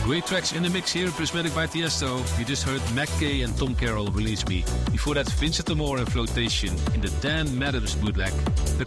Great tracks in the mix here, Prismatic by Tiesto. You just heard Mac Kay and Tom Carroll, Release Me. Before that, Vincent Amore and Flotation in the Dan Mathers bootleg. The